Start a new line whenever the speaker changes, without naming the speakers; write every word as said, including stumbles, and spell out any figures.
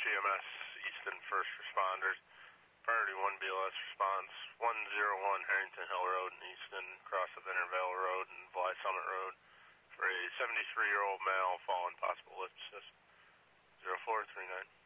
M S, Easton First Responders. Priority one B L S response, one oh one Harrington Hill Road in Easton, cross of Intervale Road and Bly Summit Road for a seventy-three-year-old male fallen possible lift assist. zero four three nine.